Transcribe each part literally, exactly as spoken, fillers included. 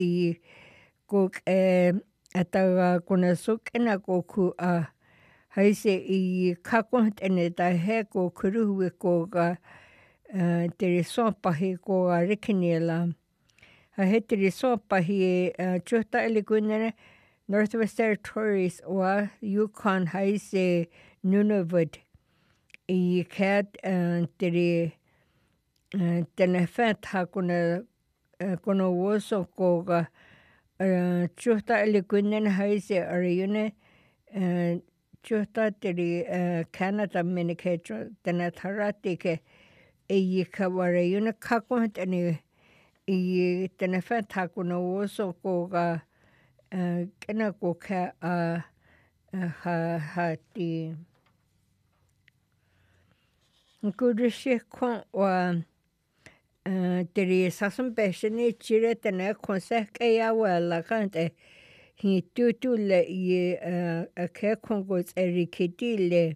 i kok e ataga kona sukena ko ku a haise i kakon tene tai he ko kuruhu ko ga te sopahi ko a rikinela. Ha he te sopahi e chuta ele kunere Northwest Territories wa Yukon haise Nunavut. I cat te tene fat ha kuna kuna woso ko ga chuta ele kunere haise ariune chuta te Canada minike tene tarati ke e ka ware yuna kakon tene i tene fata kuna woso ko ga kena ko ka a ha ha ti kudushi kon wa te sasum peshini chire tene konse ke ya wala kante hi tutu le i a ke kon go eri kitile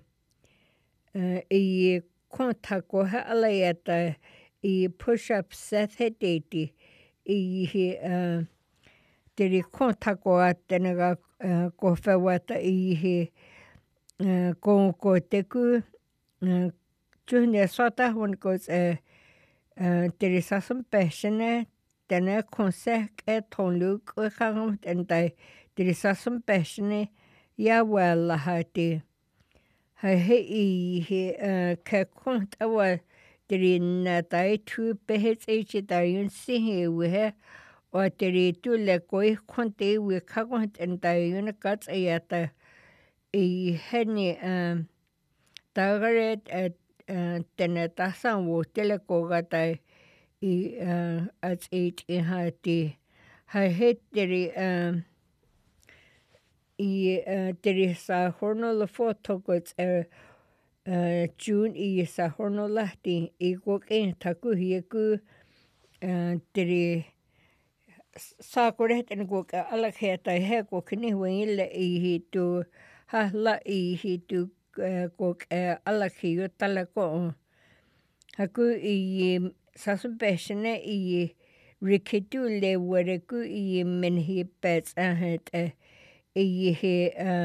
i konta ko ha ala yata i push up set hedeti i te konta ko atene ga ko fa wata i ko ko te ku chunya sota hon ko e te sasum peshene tene konse ke tonu ko khang entai te sasum peshene ya wala hati ha he i he ke konta wa te na tai tu pehet e ta yun si he we he o te tu le ko i konte we khang entai yun ka tsayata i heni tagaret at tene tasan wo tele ko gatai i at eight i hati ha heteri i teri sa horno le foto ko e June i sa horno lahti i ko ke taku hi ku teri sa kore tene ko ka ala kheta he ko kini wile i hi tu ha la i hi tu ko ala ki tala ko haku i sasumpeshene i rikitu le were ku i menhi pets ahet i he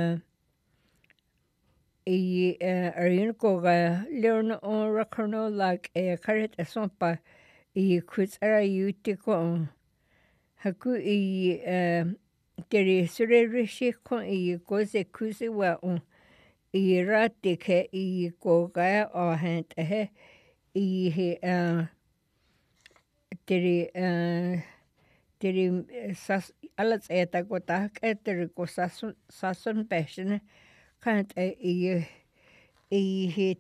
i arin ko ga learn on rakono like e karet sompa i kutsara yuti ko haku i tere sure rishi ko i ko se kusi wa on i rati ke i ko ga o hent he i he tere tere sas alas eta ko ta ke tere ko sasun sasun peshne kant e i i he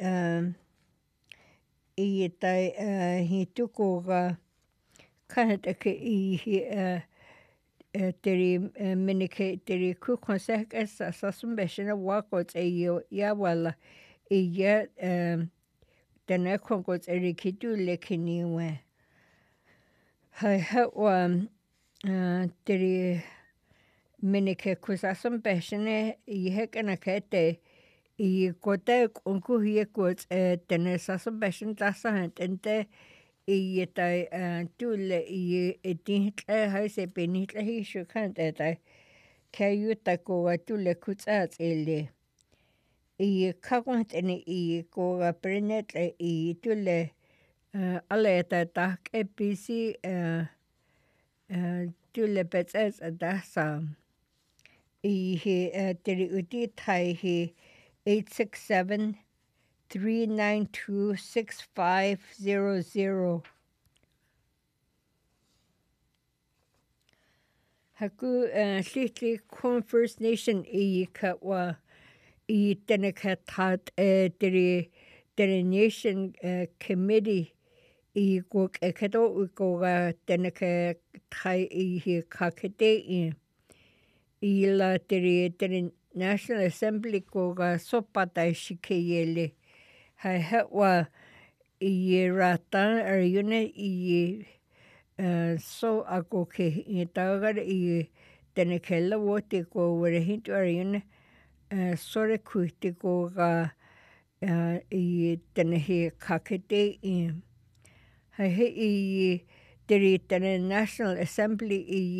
i tai hi tu ko ga kant ke i he tere minike tere ku konse ke sasun peshne wa ko e ya wala i ya tene kon ko eri kitu le kini we ha ha wa tere minike kusasum peshene i he kana kete i kote konku hi ko tene sasum peshen tasa tente i tai tule i etintle ha se penitle hi shukan tai kayuta ko tule kutsat ele i kakantene i ko prenetle i tule aleta ta ke pisi tule pets dasa i he tiri uti tai he eight six seven three nine two six five zero zero haku siti kon First Nation i ka wa i tene ka tat e tiri tiri nation committee i ko e kato u ko ga tene ka tai i hi ka kete i i la tiri tiri National Assembly ko ga sopa tai shike yele ha ha wa i rata ar yune i so ako ke i tagar i tene ke la wote ko were hintu ar yune sore kuhti ko ga i tene he kakete i ha he i tiri tene National Assembly i